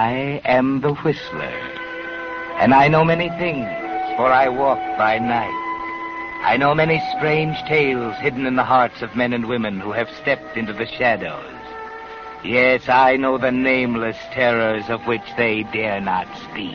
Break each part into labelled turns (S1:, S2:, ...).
S1: I am the Whistler, and I know many things, for I walk by night. I know many strange tales hidden in the hearts of men and women who have stepped into the shadows. Yes, I know the nameless terrors of which they dare not speak.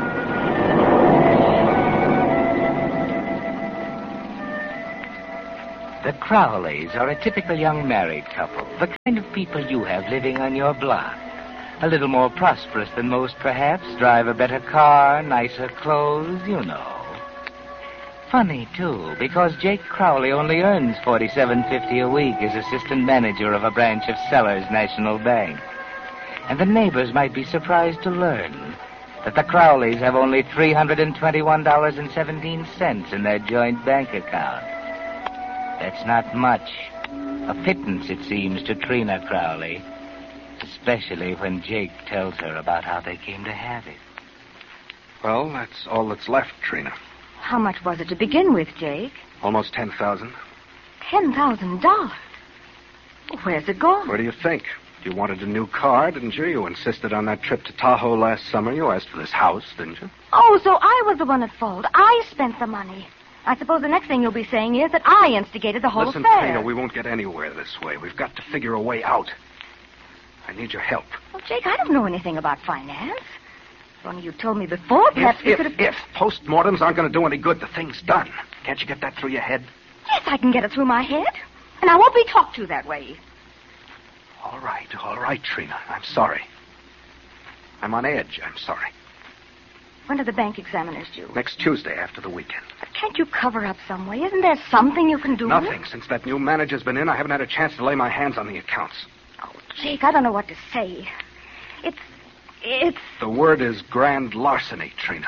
S1: The Crowleys are a typical young married couple, the kind of people you have living on your block. A little more prosperous than most, perhaps, drive a better car, nicer clothes, you know. Funny, too, because Jake Crowley only earns $47.50 a week as assistant manager of a branch of Sellers National Bank. And the neighbors might be surprised to learn that the Crowleys have only $321.17 in their joint bank account. That's not much. A pittance, it seems, to Trina Crowley, especially when Jake tells her about how they came to have it.
S2: Well, that's all that's left, Trina.
S3: How much was it to begin with, Jake?
S2: Almost $10,000.
S3: $10,000? Where's it gone?
S2: Where do you think? You wanted a new car, didn't you? You insisted on that trip to Tahoe last summer. You asked for this house, didn't you?
S3: Oh, so I was the one at fault. I spent the money. I suppose the next thing you'll be saying is that I instigated the whole
S2: Listen,
S3: affair.
S2: Trina, we won't get anywhere this way. We've got to figure a way out. I need your help.
S3: Well, Jake, I don't know anything about finance. If only you told me before, perhaps we could have...
S2: If postmortems aren't going to do any good, the thing's done. Can't you get that through your head?
S3: Yes, I can get it through my head. And I won't be talked to that way.
S2: All right, Trina. I'm sorry. I'm on edge. I'm sorry.
S3: When are the bank examiners due?
S2: Next Tuesday after the weekend.
S3: But can't you cover up some way? Isn't there something you can do?
S2: Nothing. Since that new manager's been in, I haven't had a chance to lay my hands on the accounts.
S3: Oh, Jake, I don't know what to say. It's...
S2: The word is grand larceny, Trina.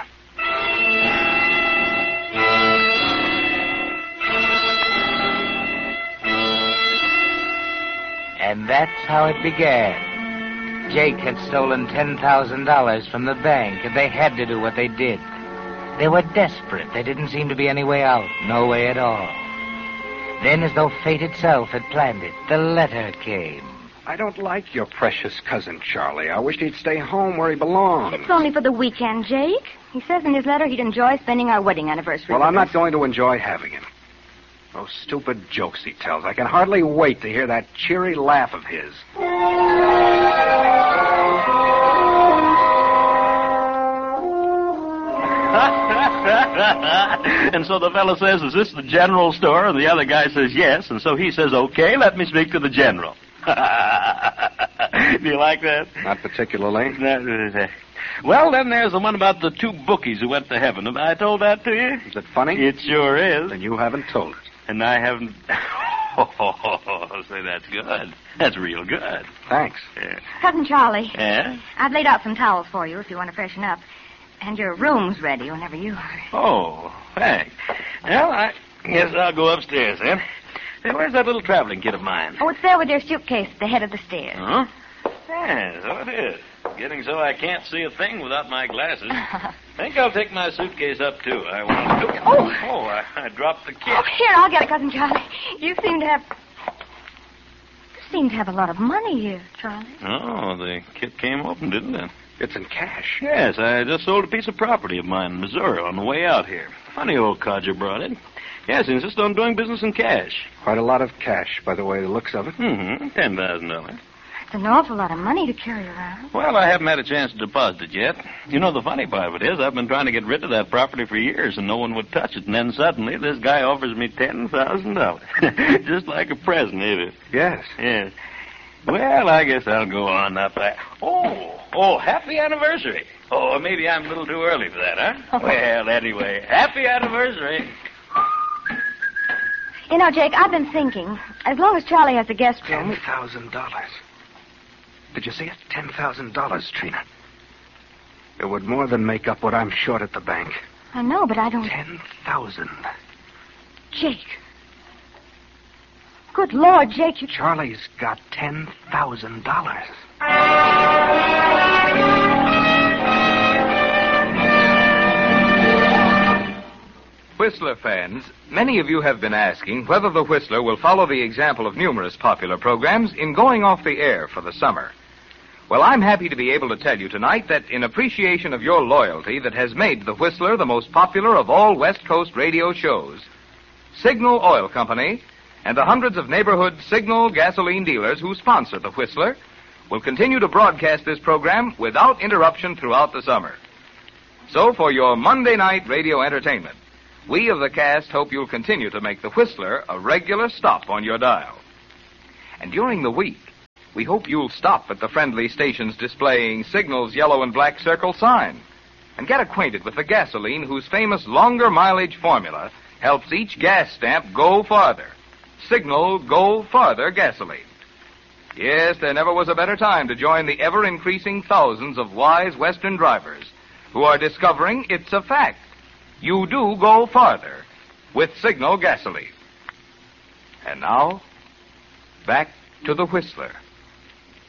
S1: And that's how it began. Jake had stolen $10,000 from the bank, and they had to do what they did. They were desperate. There didn't seem to be any way out. No way at all. Then, as though fate itself had planned it, the letter came.
S2: I don't like your precious cousin, Charlie. I wish he'd stay home where he belongs.
S3: It's only for the weekend, Jake. He says in his letter he'd enjoy spending our wedding anniversary
S2: Well,
S3: with
S2: I'm not
S3: us.
S2: going to enjoy having him. Those stupid jokes he tells. I can hardly wait to hear that cheery laugh of his.
S4: And so the fellow says, is this the general store? And the other guy says, yes. And so he says, okay, let me speak to the general. Do you like that?
S2: Not particularly.
S4: Well, then there's the one about the two bookies who went to heaven. Have I told that to you?
S2: Is it funny?
S4: It sure is.
S2: Then you haven't told it.
S4: And I haven't... Oh, say, that's good. That's real good.
S2: Thanks.
S4: Yeah.
S3: Cousin Charlie.
S4: Yeah?
S3: I've laid out some towels for you if you want to freshen up. And your room's ready whenever you are.
S4: Oh, thanks. Well, I guess I'll go upstairs then. Hey, where's that little traveling kit of mine?
S3: Oh, it's there with your suitcase at the head of the stairs.
S4: Huh? Yeah, so it is. Getting so I can't see a thing without my glasses. Think I'll take my suitcase up, too. I want to.
S3: Oh!
S4: I dropped the kit.
S3: Oh, here, I'll get it, Cousin Charlie. You seem to have a lot of money here, Charlie.
S4: Oh, the kit came open, didn't it?
S2: It's in cash.
S4: Yes, I just sold a piece of property of mine in Missouri on the way out here. Funny old codger brought it. Yes, he insists on doing business in cash.
S2: Quite a lot of cash, by the way, the looks of it.
S4: Mm-hmm. $10,000.
S3: That's an awful lot of money to carry around.
S4: Well, I haven't had a chance to deposit it yet. You know, the funny part of it is I've been trying to get rid of that property for years, and no one would touch it. And then suddenly this guy offers me $10,000. Just like a present, ain't it?
S2: Yes.
S4: Yes. Well, I guess I'll go on up. Oh, happy anniversary. Oh, maybe I'm a little too early for that, huh? Well, anyway, happy anniversary.
S3: You know, Jake, I've been thinking, as long as Charlie has a guest room...
S2: $10,000. Did you see it? $10,000, Trina. It would more than make up what I'm short at the bank.
S3: I know, but I don't...
S2: 10,000.
S3: Jake. Good Lord, Jake, you...
S2: Charlie's got $10,000.
S5: Whistler fans, many of you have been asking whether the Whistler will follow the example of numerous popular programs in going off the air for the summer. Well, I'm happy to be able to tell you tonight that in appreciation of your loyalty that has made the Whistler the most popular of all West Coast radio shows, Signal Oil Company and the hundreds of neighborhood Signal gasoline dealers who sponsor the Whistler will continue to broadcast this program without interruption throughout the summer. So for your Monday night radio entertainment, we of the cast hope you'll continue to make the Whistler a regular stop on your dial. And during the week, we hope you'll stop at the friendly stations displaying Signal's yellow and black circle sign and get acquainted with the gasoline whose famous longer mileage formula helps each gas stamp go farther. Signal Go Farther gasoline. Yes, there never was a better time to join the ever-increasing thousands of wise Western drivers who are discovering it's a fact. You do go farther with Signal gasoline. And now, back to the Whistler.